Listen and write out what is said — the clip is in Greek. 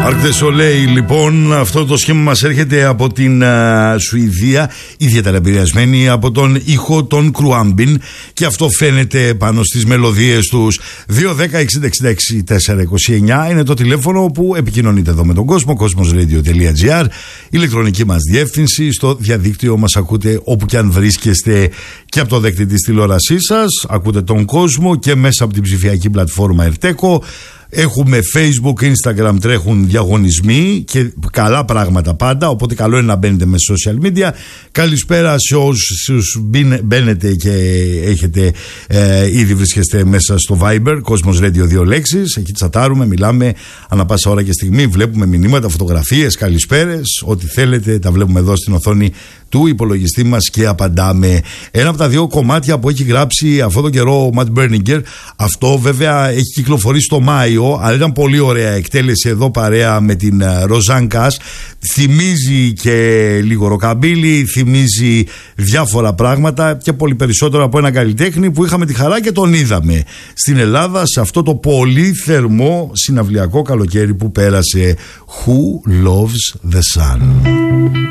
Άρκτε Σολέι, λοιπόν, αυτό το σχήμα μας έρχεται από την Σουηδία, ιδιαίτερα επηρεασμένη από τον ήχο των Κρουάμπιν, και αυτό φαίνεται πάνω στις μελωδίες τους. 210-60-66-429 είναι το τηλέφωνο που επικοινωνείτε εδώ με τον κόσμο, cosmosradio.gr, ηλεκτρονική μας διεύθυνση. Στο διαδίκτυο μας ακούτε όπου και αν βρίσκεστε, και από το δέκτη της τηλεόρασής σας, ακούτε τον κόσμο και μέσα από την ψηφιακή πλατφόρμα Ερτέκο. Έχουμε Facebook, Instagram, τρέχουν διαγωνισμοί και καλά πράγματα πάντα, οπότε καλό είναι να μπαίνετε με social media. Καλησπέρα σε όσους μπαίνετε και έχετε ήδη βρίσκεστε μέσα στο Viber, Cosmos Radio 2 λέξεις. Εκεί τσατάρουμε, μιλάμε ανά πάσα ώρα και στιγμή, βλέπουμε μηνύματα, φωτογραφίες, καλησπέρες, ό,τι θέλετε τα βλέπουμε εδώ στην οθόνη του υπολογιστή μας και απαντάμε. Ένα από τα δύο κομμάτια που έχει γράψει αυτόν τον καιρό ο Matt Berninger, αυτό βέβαια έχει κυκλοφορήσει το Μάιο, αλλά ήταν πολύ ωραία εκτέλεση εδώ παρέα με την Ροζάν Κας. Θυμίζει και λίγο ροκαμπίλι, θυμίζει διάφορα πράγματα και πολύ περισσότερο από ένα καλλιτέχνη που είχαμε τη χαρά και τον είδαμε στην Ελλάδα σε αυτό το πολύ θερμό συναυλιακό καλοκαίρι που πέρασε. Who Loves the Sun.